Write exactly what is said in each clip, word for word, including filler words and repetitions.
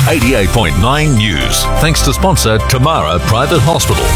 eighty-eight point nine News. Thanks to sponsor Tamara Private Hospital.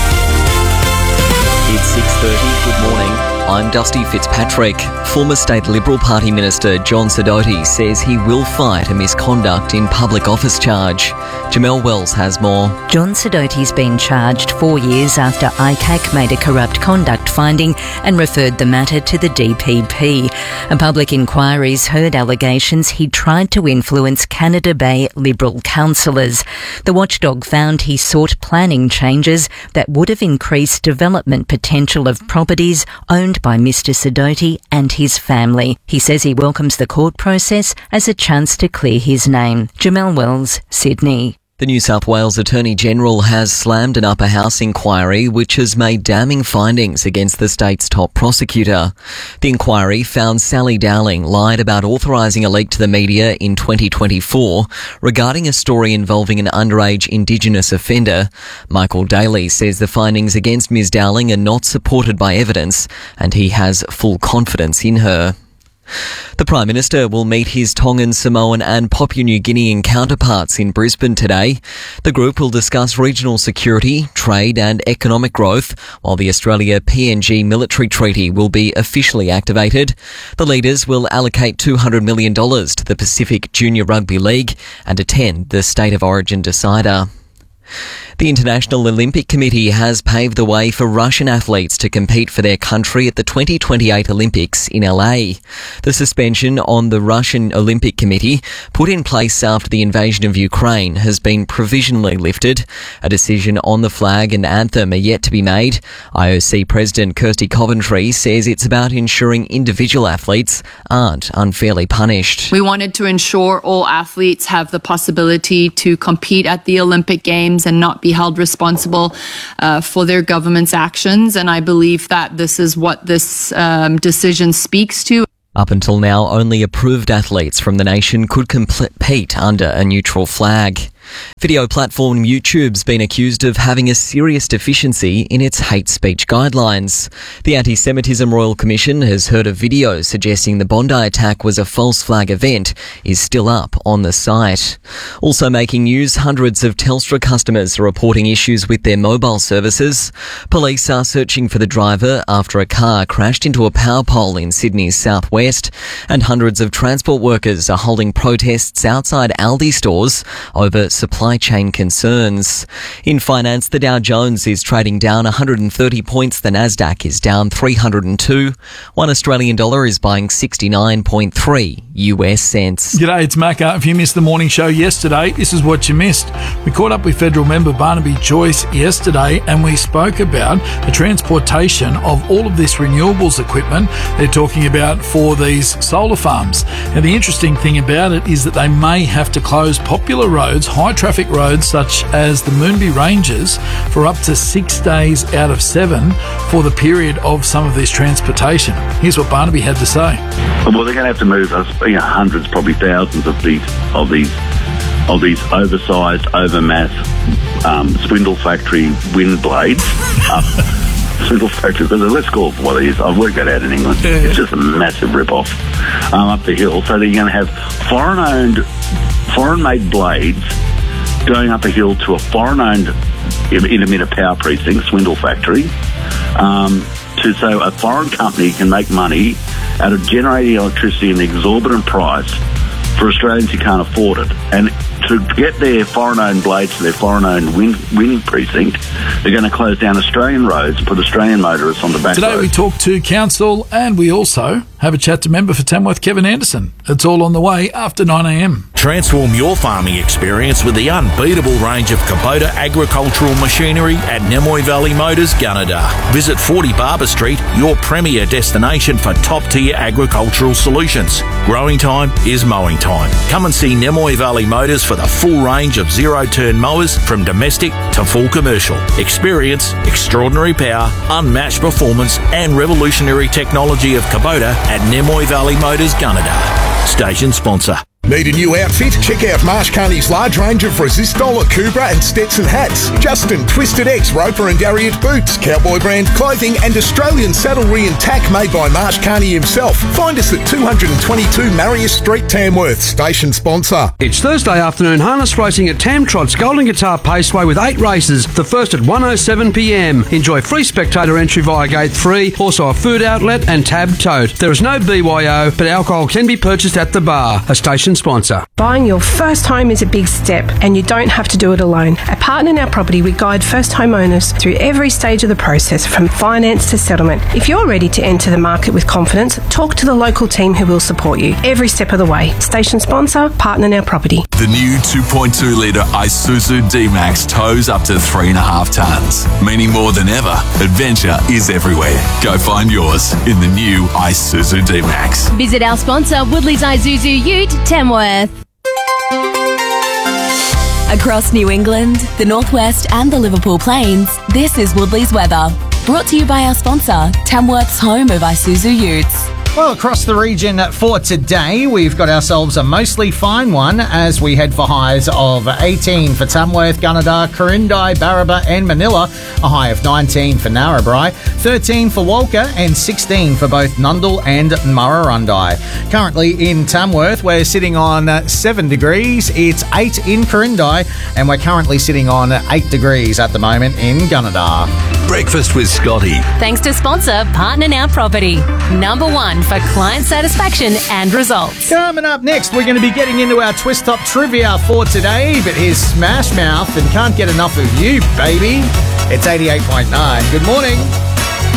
It's six thirty. Good morning. I'm Dusty Fitzpatrick. Former State Liberal Party Minister John Sidoti says he will fight a misconduct in public office charge. Jamelle Wells has more. John Sidoti's been charged four years after I C A C made a corrupt conduct finding and referred the matter to the D P P. A public inquiry's heard allegations he tried to influence Canada Bay Liberal councillors. The watchdog found he sought planning changes that would have increased development potential of properties owned by Mister Sidoti and his family. He says he welcomes the court process as a chance to clear his name. Jamelle Wells, Sydney. The New South Wales Attorney-General has slammed an upper house inquiry which has made damning findings against the state's top prosecutor. The inquiry found Sally Dowling lied about authorising a leak to the media in twenty twenty-four regarding a story involving an underage Indigenous offender. Michael Daly says the findings against Miz Dowling are not supported by evidence and he has full confidence in her. The Prime Minister will meet his Tongan, Samoan and Papua New Guinean counterparts in Brisbane today. The group will discuss regional security, trade and economic growth, while the Australia-P N G military treaty will be officially activated. The leaders will allocate two hundred million dollars to the Pacific Junior Rugby League and attend the State of Origin decider. The International Olympic Committee has paved the way for Russian athletes to compete for their country at the twenty twenty-eight Olympics in L A. The suspension on the Russian Olympic Committee, put in place after the invasion of Ukraine, has been provisionally lifted. A decision on the flag and anthem are yet to be made. I O C President Kirsty Coventry says it's about ensuring individual athletes aren't unfairly punished. We wanted to ensure all athletes have the possibility to compete at the Olympic Games and not be held responsible uh, for their government's actions. And I believe that this is what this um, decision speaks to. Up until now, only approved athletes from the nation could compete under a neutral flag. Video platform YouTube's been accused of having a serious deficiency in its hate speech guidelines. The Anti-Semitism Royal Commission has heard a video suggesting the Bondi attack was a false flag event is still up on the site. Also making news, hundreds of Telstra customers are reporting issues with their mobile services. Police are searching for the driver after a car crashed into a power pole in Sydney's southwest, and hundreds of transport workers are holding protests outside Aldi stores over supply chain concerns. In finance, the Dow Jones is trading down one hundred thirty points. The Nasdaq is down three hundred two. One Australian dollar is buying sixty-nine point three U S cents. G'day, it's Macca. If you missed the morning show yesterday, this is what you missed. We caught up with federal member Barnaby Joyce yesterday and we spoke about the transportation of all of this renewables equipment they're talking about for these solar farms. Now, the interesting thing about it is that they may have to close popular roads, high traffic roads such as the Moonbi Ranges, for up to six days out of seven for the period of some of this transportation. Here's what Barnaby had to say. Well, they're going to have to move us, you know, hundreds, probably thousands of these of these of these oversized, overmass um, swindle factory wind blades up. Swindle factory, let's call it for what it is. I've worked that out in England. It's just a massive rip-off um, up the hill. So they're going to have foreign-owned, foreign-made blades going up a hill to a foreign-owned intermittent power precinct, swindle factory, um, to so a foreign company can make money out of generating electricity at an exorbitant price for Australians who can't afford it. And to get their foreign-owned blades to their foreign-owned wind, wind precinct, they're going to close down Australian roads and put Australian motorists on the back Today road. we talk to Council and we also have a chat to member for Tamworth, Kevin Anderson. It's all on the way after nine a m. Transform your farming experience with the unbeatable range of Kubota agricultural machinery at Nemoy Valley Motors, Gunnedah. Visit forty Barber Street, your premier destination for top-tier agricultural solutions. Growing time is mowing time. Come and see Nemoy Valley Motors for the full range of zero-turn mowers from domestic to full commercial. Experience extraordinary power, unmatched performance and revolutionary technology of Kubota at Nemoy Valley Motors, Gunnedah. Station sponsor. Need a new outfit? Check out Marsh Carney's large range of Resistol, Akubra and Stetson hats. Justin, Twisted X, Roper and Darriot boots. Cowboy brand clothing and Australian saddlery and tack made by Marsh Carney himself. Find us at two twenty-two Marius Street, Tamworth. Station sponsor. It's Thursday afternoon harness racing at Tam Trot's Golden Guitar Paceway with eight races. The first at one oh seven p m. Enjoy free spectator entry via Gate three, also a food outlet and tab tote. There is no B Y O, but alcohol can be purchased at the bar. A station sponsor. Buying your first home is a big step, and you don't have to do it alone. At Partner Now Property, we guide first homeowners through every stage of the process, from finance to settlement. If you're ready to enter the market with confidence, talk to the local team who will support you every step of the way. Station sponsor, Partner Now Property. The new two point two litre Isuzu D-Max tows up to three and a half tonnes, meaning more than ever, adventure is everywhere. Go find yours in the new Isuzu D-Max. Visit our sponsor, Woodley's Isuzu Ute, Tamworth. Across New England, the Northwest and the Liverpool Plains, this is Woodley's weather. Brought to you by our sponsor, Tamworth's home of Isuzu Utes. Well, across the region for today, we've got ourselves a mostly fine one as we head for highs of eighteen for Tamworth, Gunnedah, Corindai, Barraba and Manila, a high of nineteen for Narrabri, thirteen for Walker and sixteen for both Nundle and Murrurundi. Currently in Tamworth, we're sitting on seven degrees, it's eight in Corindai, and we're currently sitting on eight degrees at the moment in Gunnedah. Breakfast with Scotty. Thanks to sponsor Partner Now Property, number one for client satisfaction and results. Coming up next, we're going to be getting into our Twist Top trivia for today, but here's Smash Mouth and Can't Get Enough of You, baby. It's eighty-eight point nine. Good morning.